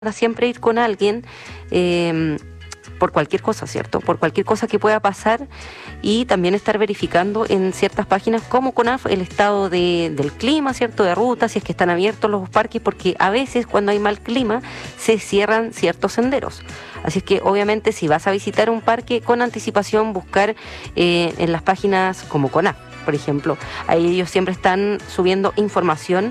siempre ir con alguien por cualquier cosa, ¿cierto? Por cualquier cosa que pueda pasar, y también estar verificando en ciertas páginas como CONAF el estado del clima, ¿cierto? De ruta, si es que están abiertos los parques, porque a veces cuando hay mal clima se cierran ciertos senderos. Así es que obviamente si vas a visitar un parque, con anticipación buscar en las páginas como CONAF, por ejemplo. Ahí ellos siempre están subiendo información